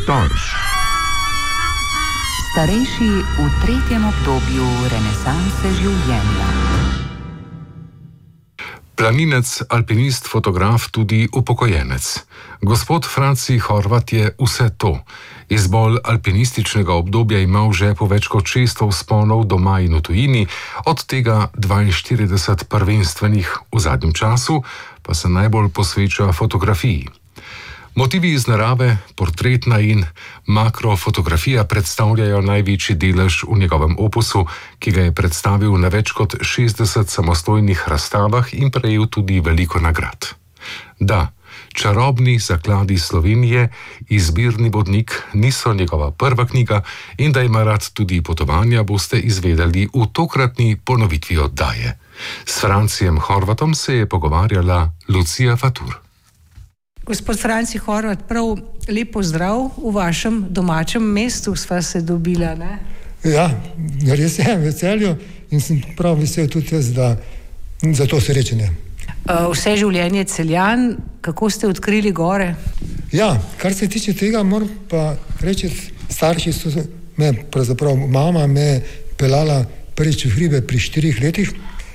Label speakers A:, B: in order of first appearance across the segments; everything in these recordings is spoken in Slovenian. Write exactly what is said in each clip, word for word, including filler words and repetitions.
A: Storž.
B: Starejši v tretjem obdobju renesanse življenja.
C: Planinec, alpinist, fotograf, tudi upokojenec. Gospod Franci Horvat je vse to. Iz bolj alpinističnega obdobja ima v žepu več kot šeststo vzponov doma in v tujini, od tega dvainštirideset prvenstvenih, v zadnjem času pa se najbolj posveča fotografiji. Motivi iz narave, portretna in makrofotografija predstavljajo največji delež v njegovem opusu, ki ga je predstavil na več kot šestdeset samostojnih razstavah in prejel tudi veliko nagrad. Da, Čarobni zakladi Slovenije, izbirni vodnik, niso njegova prva knjiga in da ima rad tudi potovanja, boste izvedeli v tokratni ponovitvi oddaje. S Francijem Horvatom se je pogovarjala Lucija Fatur.
D: Gospod Franci Horvat, prav lepo zdrav v vašem domačem mestu, sva se dobila, ne?
E: Ja, res je, v Celju in sem prav vesel tudi jaz, da za to srečanje.
D: Vse življenje Celjan, kako ste odkrili gore?
E: Ja, kar se tiče tega, moram pa reči, starši so me, pravzaprav mama me pelala prvič v hribe pri štirih letih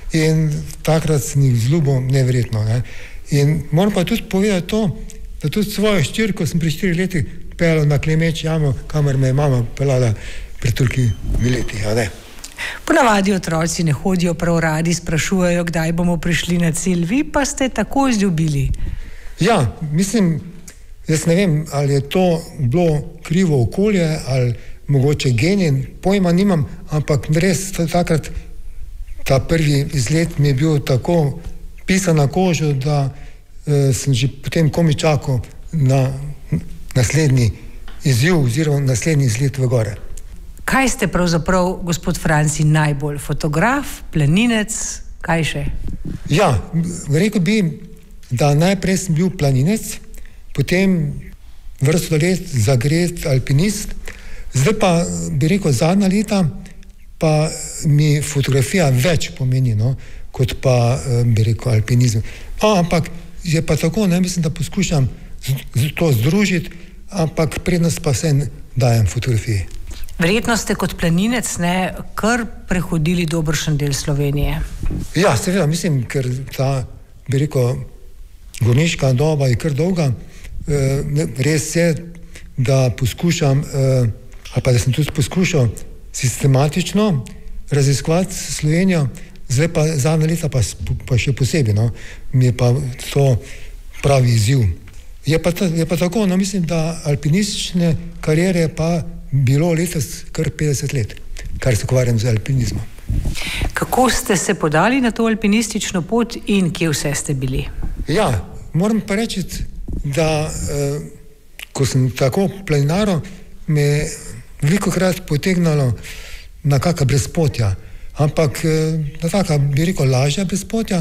E: in takrat sem jih zljubil neverjetno, ne? In moram pa tudi povedati to, da tudi svojo ščirko sem pri štirih letih pelal na Klemeč jamo, kamor me je mama pelala pri tolikimi leti, a ne.
D: Ponavadi otroci ne hodijo prav radi, sprašujejo, kdaj bomo prišli na cilj, vi pa ste tako izljubili. Ja,
E: mislim, jaz ne vem, ali je to bilo krivo okolje, ali mogoče genij, pojma nimam, ampak res takrat ta prvi izlet mi je bil tako pisan na kožo, da eh, sem že potem komaj čakal na naslednji izziv oziroma naslednji izlet v gore.
D: Kaj ste pravzaprav, gospod Franci, najbolj? Fotograf, planinec, kaj še?
E: Ja, rekel bi, da najprej sem bil planinec, potem vrsto let zagret alpinist, zdaj pa bi rekel zadnja leta, pa mi fotografija več pomeni, no, kot pa bi rekel alpinizem. O, ampak je pa tako, ne, mislim, da poskušam to združiti, ampak prednost pa vse dajem fotografiji.
D: Verjetno ste kot planinec, ne, kar prehodili dobršen del Slovenije.
E: Ja, seveda, mislim, ker ta, bi rekel, gorniška doba je kar dolga. E, res je, da poskušam, e, ali pa da sem tudi poskušal sistematično raziskovati Slovenijo, zdaj pa zadnja leta pa, pa še posebej, no, mi je pa to pravi izziv. Je pa, ta, je pa tako, no, mislim, da alpinistične kariere pa bilo letos kar petdeset let, kar se ukvarjam z alpinizmom.
D: Kako ste se podali na to alpinistično pot in kje vse ste bili?
E: Ja, moram pa reči, da eh, ko sem tako planinaral, me je velikokrat potegnalo na kakšna brezpotja, ampak eh, na taka, bi rekel, lažja brezpotja,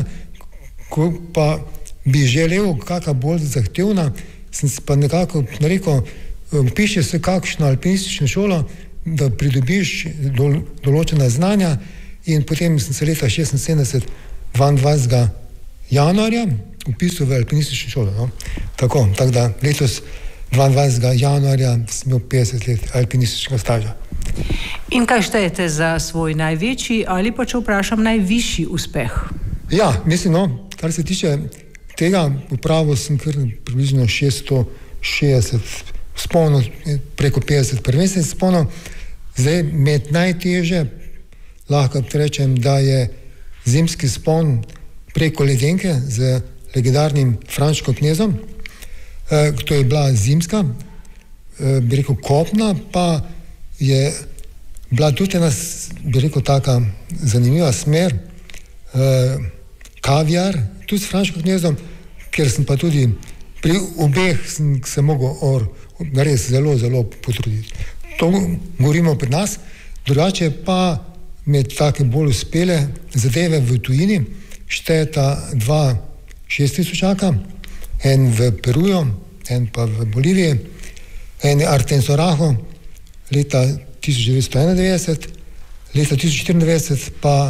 E: ko pa bi želel kakšna bolj zahtevna, sem pa nekako narekel, vpiši se kakšno alpinistično šolo, da pridobiš dol, določena znanja in potem sem se leta šestinsedemdeset, dvaindvajsetega januarja vpisal v alpinistično šolo. No? Tako, tako da letos dvaindvajsetega januarja sem imel petdeset let alpinističnega staža.
D: In kaj štejete za svoj največji ali pa, če vprašam, najvišji uspeh?
E: Ja, mislim, no, kar se tiče tega, upravo sem kar približno šeststo šestdeset vzponov, preko petdeset prvenstvenih vzponov. Zdaj, med najtežje, lahko rečem, da je zimski vzpon preko Ledenke z legendarnim Frančkom Knezom. E, to je bila zimska, e, bi rekel kopna, pa je bila tudi ena, bi rekel, taka zanimiva smer, e, kaviar, tudi s Frančkom Knezom, ker sem pa tudi pri obeh sem se mogel or res zelo, zelo potruditi. To govorimo pri nas, drugače pa med take bolj uspele zadeve v tujini štejeta dva šesttisočaka, en v Peruju, en pa v Boliviji, en je Artensoraho leta tisoč devetsto enaindevetdeset, leta tisoč štiriindevetdeset pa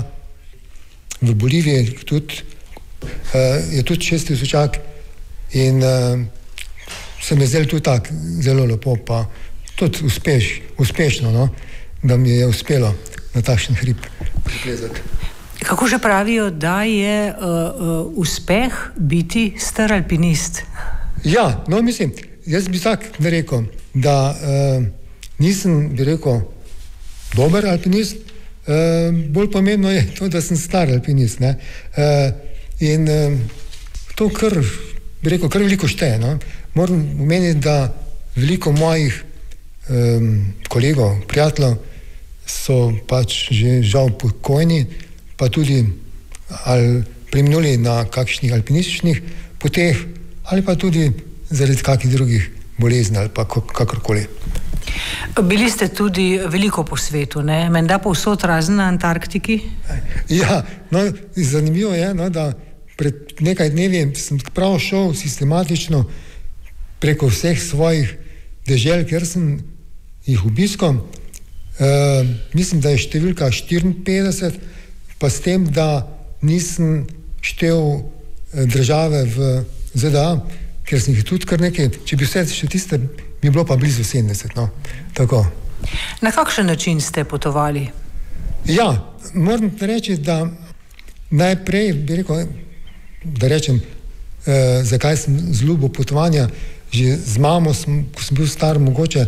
E: v Boliviji tudi, uh, je tudi šesttisočak in uh, se mi je zdelo tudi tako zelo lepo, pa tudi uspeš, uspešno, no, da mi je uspelo na takšen hrib priplezati.
D: Kako že pravijo, da je uh, uh, uspeh biti star alpinist? Ja,
E: no mislim, jaz bi tak rekel, da uh, nisem, bi rekel, dober alpinist, uh, bolj pomembno je to, da sem star alpinist, ne. Uh, in uh, to kar, bi rekel, kar veliko šteje, no. Moram omeniti, da veliko mojih um, kolegov, prijateljev so pač že žal pokojni, pa tudi ali preminuli na kakšnih alpinističnih poteh, ali pa tudi zaradi kakih drugih bolezni ali pa kakorkoli.
D: Bili ste tudi veliko po svetu, ne? Menda povsod razen na Antarktiki?
E: Ja, no, zanimivo je, no, da pred nekaj dnevi sem prav šel sistematično preko vseh svojih dežel, ker sem jih obiskal. Uh, mislim, da je številka štiriinpetdeset, pa s tem, da nisem štel države v Z D A, ker sem jih tudi kar nekaj, če bi vse še tiste, bi bilo pa blizu sedemdeset, no, tako.
D: Na kakšen način ste potovali?
E: Ja, moram reči, da najprej, bi rekel, da rečem, eh, zakaj sem zljubil potovanja, že z mamo, sem, ko sem bil star, mogoče,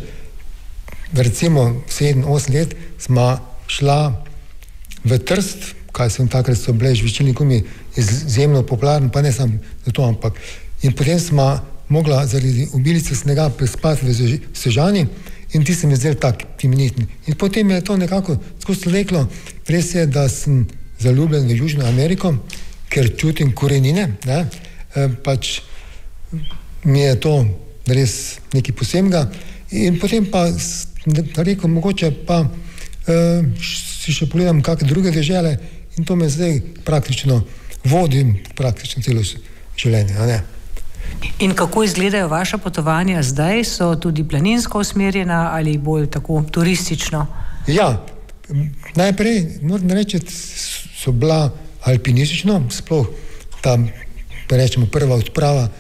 E: recimo sedem, osem let, smo šla v Trst, kaj sem takrat so bile žvečilni gumi izjemno popularni, pa ne samo zato, ampak in potem smo mogla zaradi obilice snega prespati v Sežani in ti se mi zdel tak imenitni. In potem je to nekako skozi leklo, res je, da sem zaljubljen v Južno Ameriko, ker čutim korenine, ne, e, pač mi je to res nekaj posebnega in potem pa rekel, mogoče pa uh, si še pogledam kakšne druge dežele in to me zdaj praktično vodim praktično celo življenje, a ne.
D: In kako izgledajo vaša potovanja zdaj? So tudi planinsko usmerjena ali bolj tako turistično?
E: Ja, najprej moram reči, so bila alpinistično, sploh ta, rečemo, prva odprava,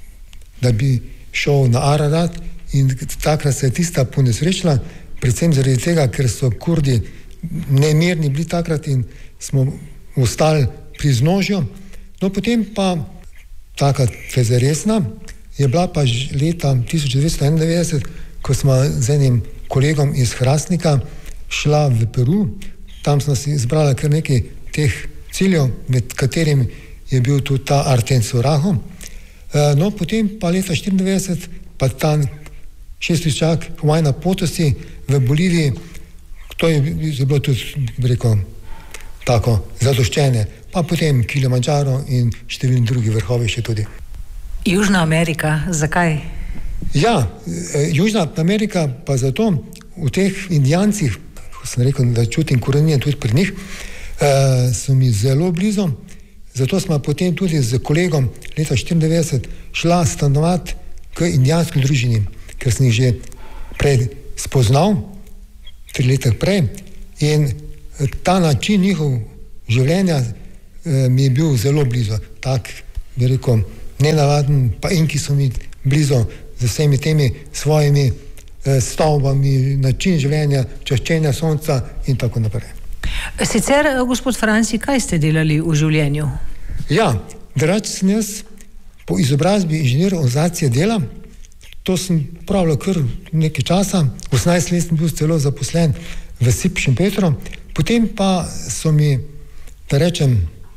E: da bi šel na Ararat. In takrat se je tista ponesrečila, predvsem zaradi tega, ker so Kurdi nemirni bili takrat in smo ostali pri vznožju. No, potem pa taka fezeresna je bila pa leta tisoč devetsto enaindevetdeset, ko smo z enim kolegom iz Hrastnika šla v Peru. Tam smo si izbrali kar nekaj teh ciljev, med katerimi je bil tudi ta Artensoraho. No, potem pa leta štiriindevetdeset pa ta šestičak Huayna Potosi v Boliviji, to je, je bilo tudi, rekel, tako zadoščenje, pa potem Kilimandžaro in številni drugi vrhovi še tudi.
D: Južna Amerika, zakaj?
E: Ja, Južna Amerika pa zato v teh Indijancih, ko sem rekel, da čutim korenine tudi pri njih, eh, so mi zelo blizu, zato smo potem tudi z kolegom leta štiriindevetdeset šla stanovati k indijanski družini, ker sem jih že prej spoznal, tri leta prej, in ta način njihov življenja eh, mi je bil zelo blizu, tak, bi rekel, nenavaden, pa in ki so mi blizu z vsemi temi svojimi eh, stavbami, način življenja, čaščenja sonca in tako naprej.
D: Sicer, gospod Franci, kaj ste delali v življenju?
E: Ja, drugače sem jaz po izobrazbi inženir organizacije dela. To sem pravil kar nekaj časa, osemnajst let sem bil celo zaposlen v S I P Šempetru, potem pa so mi, da rečem,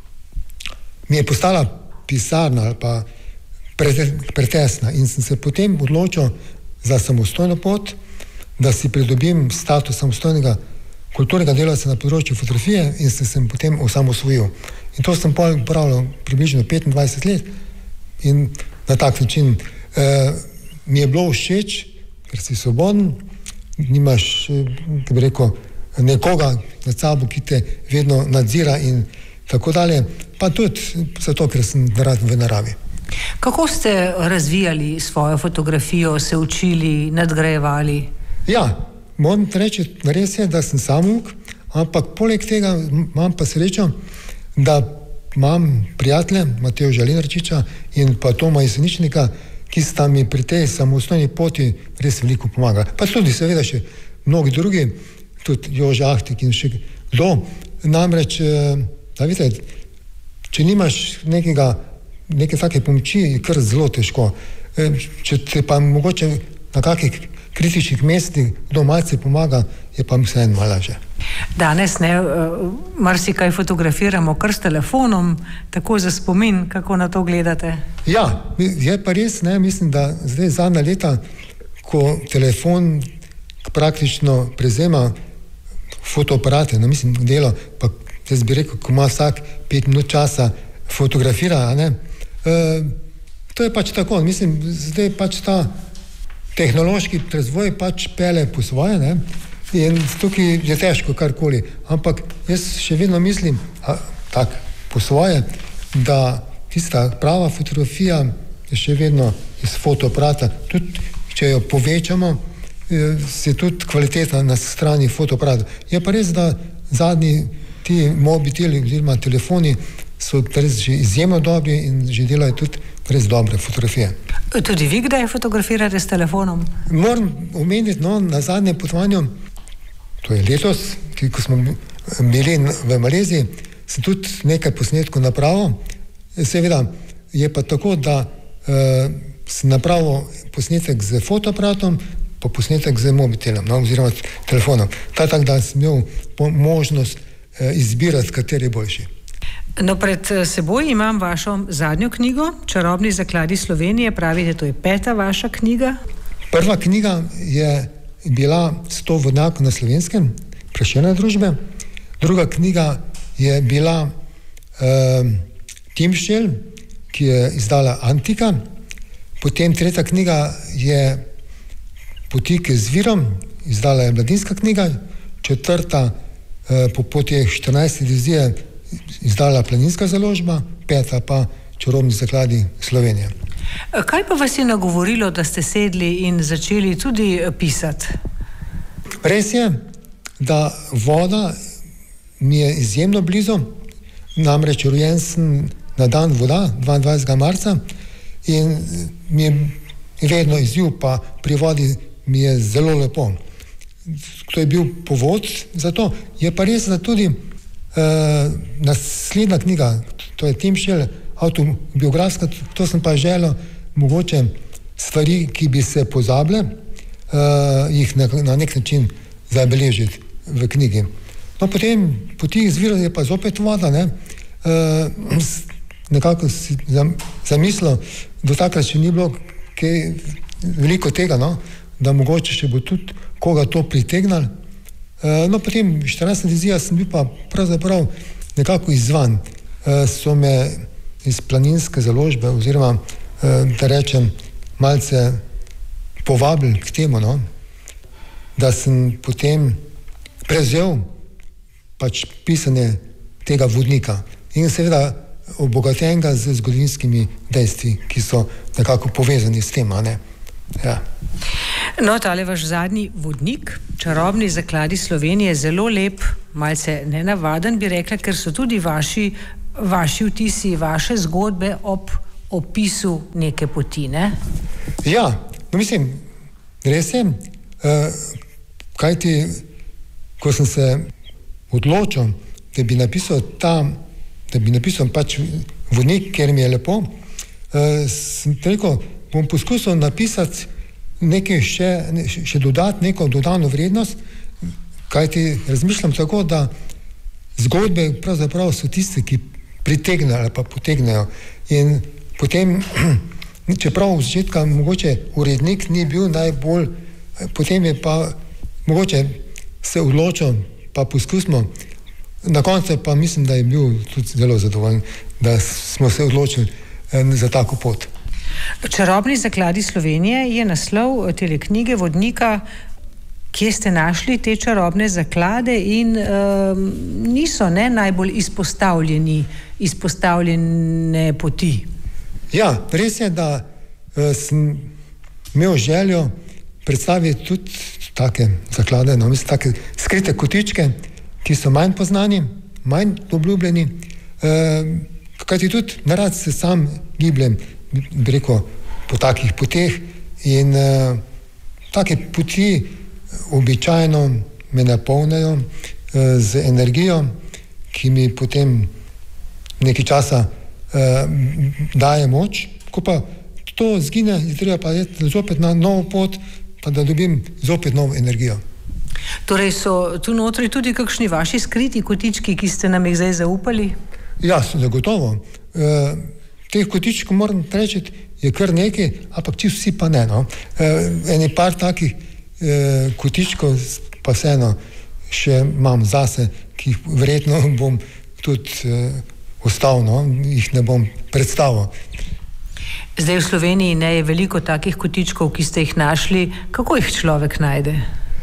E: mi je postala pisarna ali pa pretesna in sem se potem odločil za samostojno pot, da si pridobim status samostojnega kulturnega delavca na področju fotografije in sem se potem osamosvojil. In to sem pravil približno petindvajset let in na tak način eh, mi je bilo všeč, ker si svoboden, nimaš, da bi rekel, nekoga nad sabo, ki te vedno nadzira in tako dalje, pa tudi zato, ker sem rad v naravi.
D: Kako ste razvijali svojo fotografijo, se učili, nadgrajevali?
E: Ja, moram reči, res je, da sem samouk, ampak poleg tega imam pa srečo, da imam prijatelje, Matejo Žalinarčiča in pa Toma Jeseničnika, ki sta mi pri tej samostojni poti res veliko pomagala. Pa tudi seveda še mnogi drugi, tudi Jože Ahtik in še kdo. Namreč, da vidite, če nimaš nekega, neke take pomoči, je kar zelo težko. Če te pa mogoče na kakih kritičnih mestih kdo malce pomaga, je pa vseeno malo lažje.
D: Danes ne, marsikaj fotografiramo kar s telefonom, tako za spomin, kako na to gledate?
E: Ja, je pa res, ne, mislim, da zdaj zadnja leta, ko telefon praktično prevzema fotoaparate, no mislim, delo, pa jaz bi rekel, ko ima vsak pet minut časa fotografira, ne, e, to je pač tako, mislim, zdaj pač ta tehnološki razvoj pač pele po svoje, ne, in tukaj je težko karkoli, ampak jaz še vedno mislim, a, tak, po svoje, da tista prava fotografija je še vedno iz fotoaparata, tudi če jo povečamo, se tudi kvaliteta na strani fotoaparata. Je pa res, da zadnji ti mobiteli oziroma telefoni so res že izjemno dobri in že delajo tudi res dobre fotografije.
D: Tudi vi kdaj fotografirate s telefonom?
E: Moram omeniti, no, na zadnjem potovanju, to je letos, ki, ko smo bili v Maleziji, sem tudi nekaj posnetkov napravil. Seveda je pa tako, da uh, sem napravil posnetek z fotoaparatom, pa posnetek z mobitelom, no, oziroma telefonom. Ta tak, da sem imel možnost uh, izbirati, kateri je boljši.
D: No, pred seboj imam vašo zadnjo knjigo, Čarobni zakladi Slovenije, pravite, to je peta vaša knjiga.
E: Prva knjiga je bila Sto vodnjakov na Slovenskem, Prešernove družbe. Druga knjiga je bila uh, Timščel, ki je izdala Antika. Potem tretja knjiga je Poti k izvirom, izdala je Mladinska knjiga. Četrta uh, po poti štirinajste divizije izdala Planinska založba, peta pa Čarobni zakladi Slovenije.
D: Kaj pa vas je nagovorilo, da ste sedli in začeli tudi pisati?
E: Res je, da voda mi je izjemno blizu, namreč rojen sem na dan voda, dvaindvajsetega marca, in mi je vedno izziv, pa pri vodi mi je zelo lepo. To je bil povod za to. Je pa res, da tudi uh, naslednja knjiga, to je Timščel, autobiografska, to sem pa želel mogoče stvari, ki bi se pozabile, uh, jih na, na nek način zabeležiti v knjigi. No, potem Poti izvira je pa zopet voda, ne? Uh, nekako si zamislil, do takrat še ni bilo kaj veliko tega, no? Da mogoče še bo tudi koga to pritegnal. Uh, no, potem štirinajsta divizija sem bil pa pravzaprav nekako izvan. Uh, so me iz Planinske založbe oziroma, uh, da rečem, malce povabili k temu, no? Da sem potem prevzel pač pisanje tega vodnika in seveda obogatenega z zgodovinskimi dejstvi, ki so nekako povezani s tem, a ne? Ja.
D: No, tale vaš zadnji vodnik, Čarobni zakladi Slovenije, je zelo lep, malce nenavaden, bi rekla, ker so tudi vaši, vaši vtisi, vaše zgodbe ob opisu neke poti, ne?
E: Ja, no mislim, res je, uh, kajti, ko sem se odločil, da bi napisal ta, da bi napisal pač vodnik, ker mi je lepo, uh, sem rekel, bom poskusil napisati nekaj še, še dodati, neko dodano vrednost, kajti razmišljam tako, da zgodbe pravzaprav so tiste, ki pritegnejo ali pa potegnejo. In potem, čeprav v začetka mogoče urednik ni bil najbolj, potem je pa mogoče se odločil, pa poskusimo. Na koncu pa mislim, da je bil tudi zelo zadovoljen, da smo se odločili za tako pot.
D: Čarobni zakladi Slovenije je naslov tele knjige vodnika. Kje ste našli te čarobne zaklade in um, niso ne najbolj izpostavljeni, izpostavljene poti?
E: Ja, res je, da uh, sem imel željo predstaviti tudi take zaklade, no, mislim, take skrite kotičke, ki so manj poznani, manj obljubljeni, uh, kajti tudi narad se sam gibljem, bi rekel, po takih poteh in uh, take poti običajno me napolnijo uh, z energijo, ki mi potem nekaj časa uh, daje moč, ko pa to zgine, je treba pa iti zopet na novo pot, pa da dobim zopet novo energijo.
D: Torej so tu notri tudi kakšni vaši skriti kotički, ki ste nam jih zdaj zaupali?
E: Ja, zagotovo. E, teh kotičkov, moram reči, je kar nekaj, ampak čisto vsi pa ne. No. E, eni par takih e, kotičkov pa vseeno še imam zase, ki jih verjetno bom tudi e, ostal, no, jih ne bom predstavil.
D: Zdaj v Sloveniji ne je veliko takih kotičkov, ki ste jih našli. Kako jih človek najde?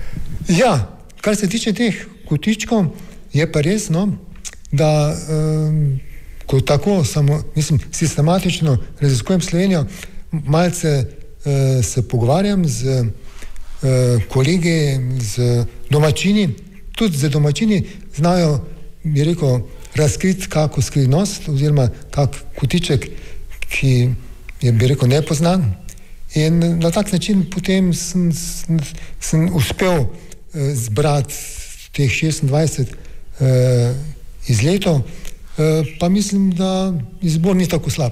E: Ja, kar se tiče teh kotičkov, je pa res, no, da um, ko tako samo, mislim, sistematično raziskujem Slovenijo, malce uh, se pogovarjam z uh, kolegi, z domačini, tudi z domačini znajo, bi rekel, razkriti kako skrivnost oziroma kak kotiček, ki je, bi rekel, nepoznan. In na tak način potem sem, sem, sem uspel zbrati teh šestindvajset uh, izletov, uh, pa mislim, da izbor ni tako slab.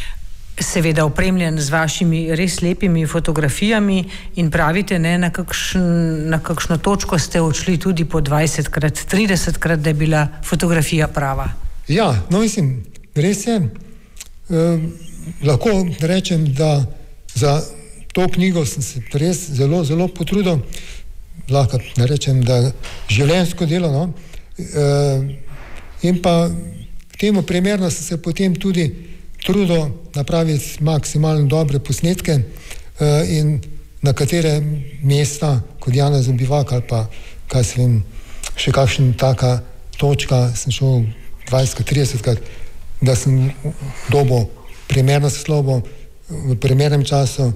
D: Seveda opremljen z vašimi res lepimi fotografijami in pravite, ne, na, kakšn, na kakšno točko ste odšli tudi po dvajsetkrat, tridesetkrat, da je bila fotografija prava.
E: Ja, no mislim, res je. Uh, lahko rečem, da za to knjigo sem se res zelo, zelo potrudil. Lahko ne rečem, da življenjsko delo, no. E, in pa temu primerno sem se potem tudi trudil napraviti maksimalno dobre posnetke e, in na katere mesta, kot Janezov bivak ali pa, kaj se vem, še kakšna taka točka, sem šel dvajsetkrat, tridesetkrat, da sem dobil primerno svetlobo v primernem času.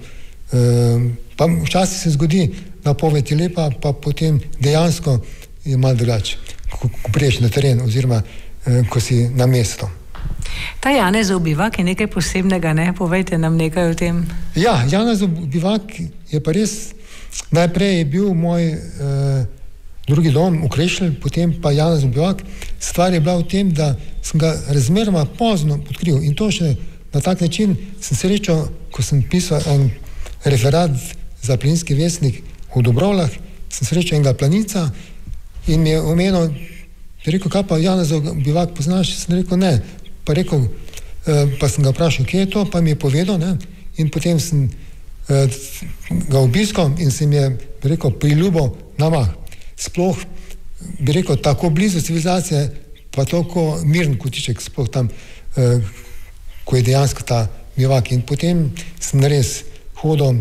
E: E, pa včasih se zgodi, napoved je lepa, pa potem dejansko je malo drugače, ko, ko priješ na teren oziroma eh, ko si na mesto.
D: Ta Janezov bivak je nekaj posebnega, ne? Povejte nam nekaj o tem.
E: Ja, Janezov bivak je pa res, najprej je bil moj eh, drugi dom v Krešelj, potem pa Janezov bivak. Stvar je bila v tem, da sem ga razmeroma pozno odkril in to še na tak način sem srečal, ko sem pisal en referat za Planinski vestnik v Dobrovlah, sem srečal enega planinca in mi je omenil, rekel, kaj pa Janezov bivak poznaš? Sem rekel, ne. Pa rekel, eh, pa sem ga vprašal, kje je to, pa mi je povedal, ne. In potem sem eh, ga obiskal in sem je, bi rekel, priljubil namah. Sploh, bi rekel, tako blizu civilizacije, pa tako miren kotiček, sploh tam, eh, ko je dejansko ta bivak. In potem sem res hodil,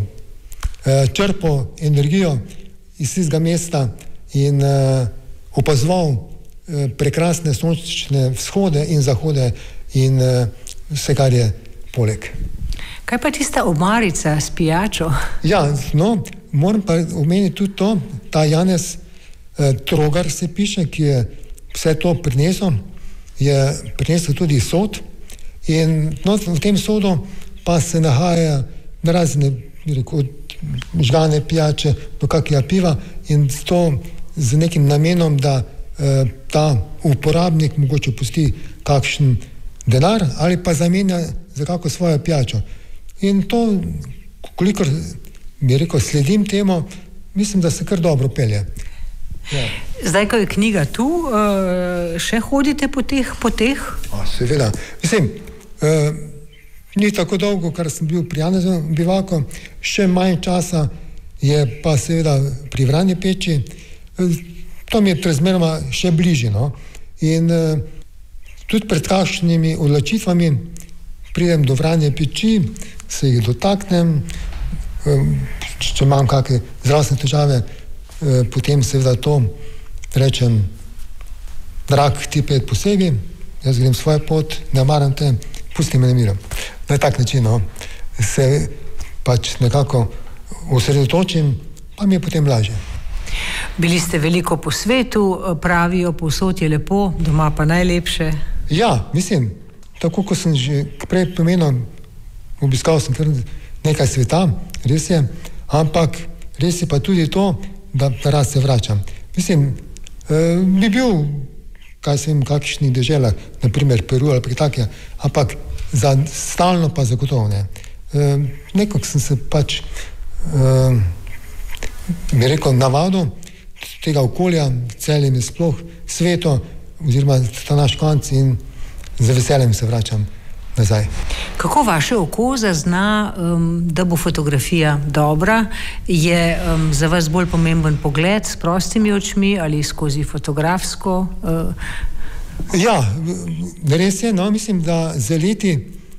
E: črpal energijo iz tistega mesta in uh, opazoval uh, prekrasne sončne vzhode in zahode in uh, vse, kar je poleg.
D: Kaj pa tista omarica s pijačo?
E: Ja, no, moram pa omeniti tudi to, ta Janez uh, Trogar se piše, ki je vse to prinesel, je prinesel tudi sod in no, v tem sodu pa se nahaja razne, rekel, žgane pijače do kakega piva in to z nekim namenom, da eh, ta uporabnik mogoče pusti kakšen denar ali pa zamenja za kako svojo pijačo. In to, kolikor bi rekel, sledim temu, mislim, da se kar dobro pelje. Ja.
D: Zdaj, ko je knjiga tu, uh, še hodite po teh poteh?
E: A, seveda. Mislim, uh, ni tako dolgo, kar sem bil pri Janezovem bivaku, še manj časa je pa seveda pri Vranje peči. To mi je razmeroma še bližje, no. In uh, tudi pred kakšnimi odločitvami pridem do Vranje peči, se jih dotaknem, um, če imam kakšne zdravstvene težave, uh, potem seveda to rečem, drag ti pet posebej, jaz grem svojo pot, ne maram te, pusti me na miru. Na tak način, no, se pač nekako osredotočim, pa mi je potem lažje.
D: Bili ste veliko po svetu, pravijo, povsod je lepo, doma pa najlepše.
E: Ja, mislim, tako kot sem že prej pomenil, obiskal sem kar nekaj sveta, res je, ampak res je pa tudi to, da rad se vračam. Mislim, eh, bi bil, kaj sem v kakšnih deželah, naprimer Peru ali pa takje, ampak za stalno pa zagotovo ne. E, nekako sem se pač, e, bi rekel, navadil tega okolja, celjem je sploh sveto, oziroma ta naš konc in z veseljem se vračam nazaj.
D: Kako vaše oko zazna, um, da bo fotografija dobra? Je um, za vas bolj pomemben pogled s prostimi očmi ali skozi fotografsko? Uh...
E: Ja, res je, no, mislim, da za leti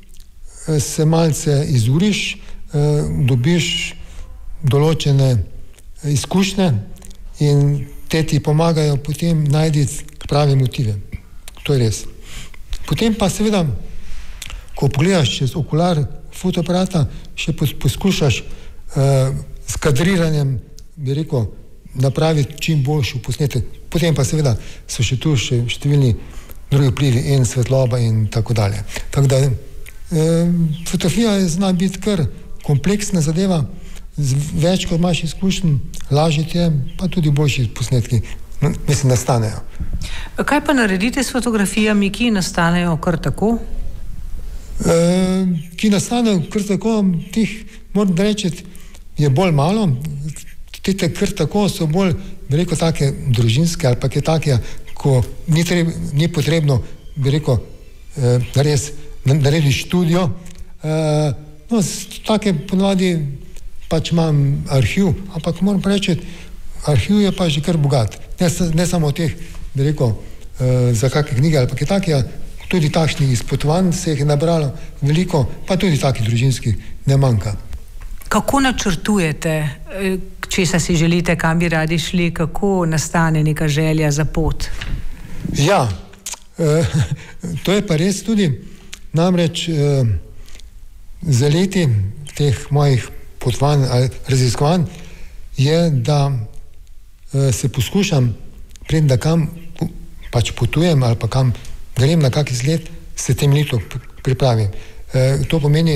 E: se malce izuriš, dobiš določene izkušnje in te ti pomagajo potem najti prave motive. To je res. Potem pa seveda, ko pogledaš čez okular fotoaparata, še poskušaš uh, s kadriranjem, bi rekel, napraviti čim boljši posnetek. Potem pa seveda so še tu še številni drugi vplivi in svetloba in tako dalje. Tako da eh, fotografija zna biti kar kompleksna zadeva, z več kot imaš izkušenj, lažje je, pa tudi boljši posnetki, no, mislim, nastanejo.
D: Kaj pa naredite s fotografijami, ki nastanejo kar tako?
E: E, ki nastanejo kar tako, tih, moram reči, je bolj malo. Te kar tako so bolj, bi rekel, take družinske ali pa je take, ko ni, treb, ni potrebno, bi rekel, eh, res narediš študijo. Eh, no, take ponovadi pač imam arhiv, ampak moram reči, arhiv je pa že kar bogat. Ne, ne samo teh, bi rekel, eh, za kakšne knjige ali pa je take, tudi takšnih izpotovanj se jih je nabralo veliko, pa tudi takih družinskih ne manjka.
D: Kako načrtujete, česa si želite, kam bi radi šli, kako nastane neka želja za pot?
E: Ja, eh, to je pa res tudi, namreč eh, za leti teh mojih potovanj ali raziskovanj je, da eh, se poskušam, preden da kam pač potujem ali pa kam grem na kak izlet, se tem letu pripravim. Eh, to pomeni,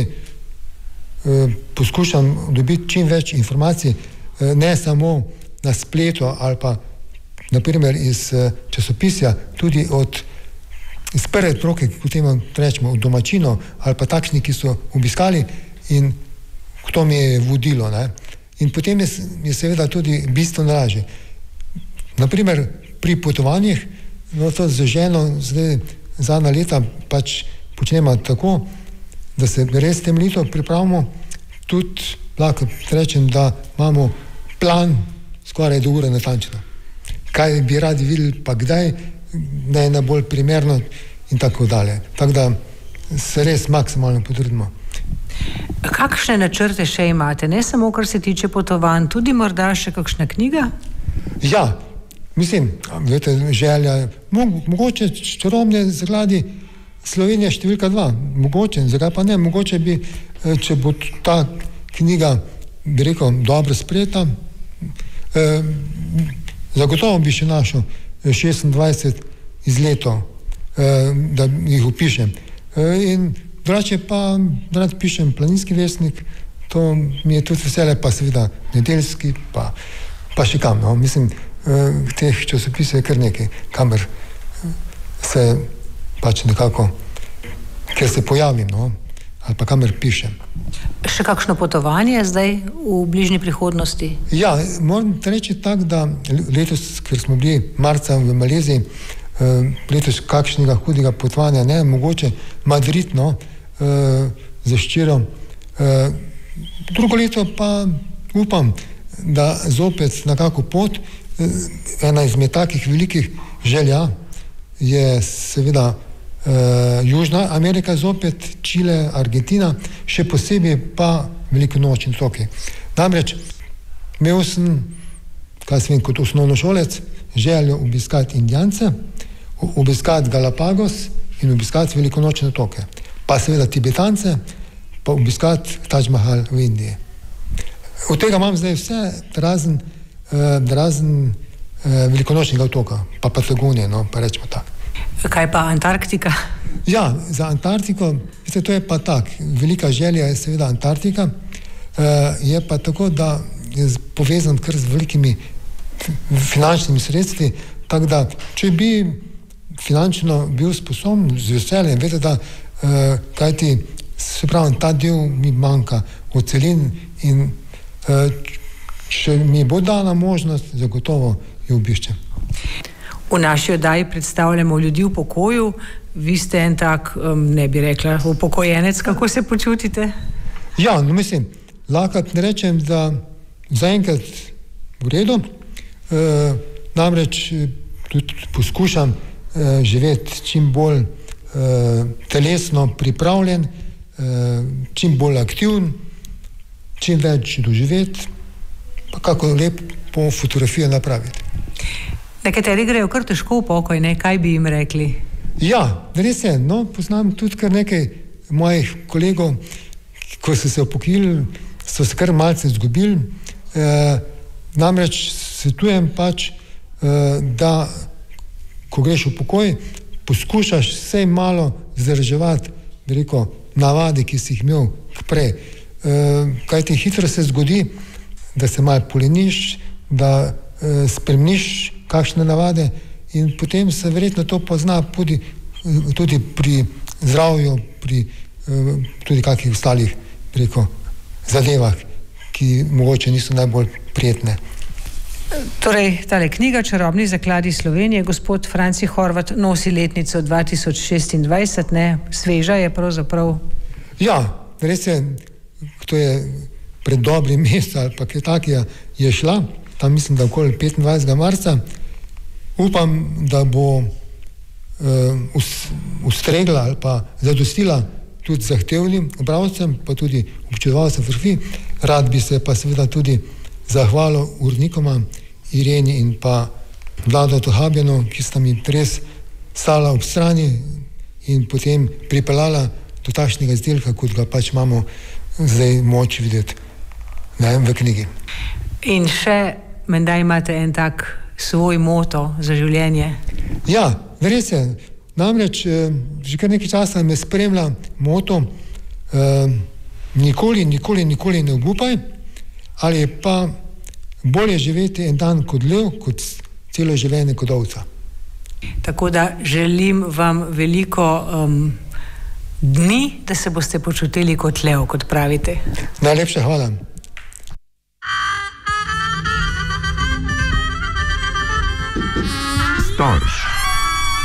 E: poskušam dobiti čim več informacij, ne samo na spletu ali pa naprimer iz časopisja, tudi od iz prve roke, kot temu rečemo, od domačinov ali pa takšni, ki so obiskali in to mi je vodilo. Ne? In potem je, je seveda tudi bistveno lažje. Naprimer pri potovanjih, no to z ženo zdaj zadnja leta pač počnemo tako, da se res tem leto pripravimo, tudi lahko rečem, da imamo plan skoraj do ure natančno. Kaj bi radi videli, pa kdaj, da je najbolj primerno in tako dalje. Tako da se res maksimalno potrudimo.
D: Kakšne načrte še imate? Ne samo, kar se tiče potovanj, tudi morda še kakšna knjiga?
E: Ja, mislim, vete, želja, mogoče čarobne zakladi Slovenija številka dva, mogoče, zakaj pa ne, mogoče bi, če bo ta knjiga, bi rekel, dobro sprejeta, eh, zagotovo bi še našel šestindvajset izletov, eh, da jih opišem. Eh, in drugače pa rad pišem Planinski vestnik, to mi je tudi veselje, pa seveda Nedeljski, pa, pa še kam, no, mislim, eh, teh časopisov je kar nekaj, kamer se pač nekako, ker se pojavim, no, ali pa kamer pišem.
D: Še kakšno potovanje zdaj v bližnji prihodnosti?
E: Ja, moram reči tako, da letos, ker smo bili marca v Maleziji, letos kakšnega hudega potovanja, ne, mogoče Madrid, no, za ščiro. Drugo leto pa upam, da zopet na kako pot, ena izmed takih velikih želja je seveda uh, Južna Amerika, zopet Čile, Argentina, še posebej pa velikonočni otoki. Namreč imel sem, kaj sem kot osnovnošolec, željo obiskati Indijance, obiskati Galapagos in obiskati velikonočne otoke. Pa seveda Tibetance, pa obiskati Taj Mahal v Indiji. Od tega imam zdaj vse, razen, uh, razen uh, velikonočnega otoka, pa Patagonije, no, pa rečemo tako.
D: Kaj pa Antarktika?
E: Ja, za Antarktiko, to je pa tak, velika želja je seveda Antarktika. je pa tako, da je povezan kar z velikimi finančnimi sredstvi, tako da, če bi finančno bil sposoben, z veseljem, veste, da kaj ti, se pravi, ta del mi manjka od celin in če mi bo dana možnost, zagotovo jo obiščem.
D: V naši oddaji predstavljamo ljudi v pokoju, vi ste en tak, ne bi rekla, upokojenec, kako se počutite?
E: Ja, no mislim, lahko ne rečem, da zaenkrat v redu, e, namreč tudi poskušam e, živeti čim bolj e, telesno pripravljen, e, čim bolj aktiven, čim več doživeti, pa kako lepo fotografijo napraviti.
D: Nekateri grejo kar težko v pokoj, ne? Kaj bi jim rekli?
E: Ja, res je, no, poznam tudi kar nekaj mojih kolegov, ko so se upokojili, so se kar malce izgubili, e, namreč svetujem pač, e, da ko greš v pokoj, poskušaš vsej malo vzdrževati, bi rekel, navade, ki si jih imel prej. E, kaj ti hitro se zgodi, da se malo poleniš, da e, spremeniš kakšne navade in potem se verjetno to pozna tudi, tudi pri zdravju, pri tudi kakih ostalih, preko zadevah, ki mogoče niso najbolj prijetne.
D: Torej, tale knjiga Čarobni zakladi Slovenije, gospod Franci Horvat nosi letnico dva tisoč šestindvajset, ne, sveža je pravzaprav.
E: Ja, res je, to je pred dobrim mesecem ali pa kaj takega je šla, tam mislim, da okoli petindvajsetega marca. Upam, da bo uh, ustregla ali pa zadostila tudi zahtevnim bralcem, pa tudi občudovalcem fotografij. Rad bi se pa seveda tudi zahvalil urnikoma Ireni in pa Vlado Tohabjanu, ki sta mi res stala ob strani in potem pripeljala do takšnega izdelka, kot ga pač imamo zdaj moč videti, ne, v knjigi.
D: In še menda imate en tak svoj moto za življenje?
E: Ja, res je. Namreč eh, že kar nekaj časa me spremlja moto eh, nikoli, nikoli, nikoli ne obupaj, ali pa bolje živeti en dan kot lev, kot celo življenje kot ovca.
D: Tako da želim vam veliko um, dni, da se boste počutili kot lev, kot pravite.
E: Najlepša hvala.
A: Storch.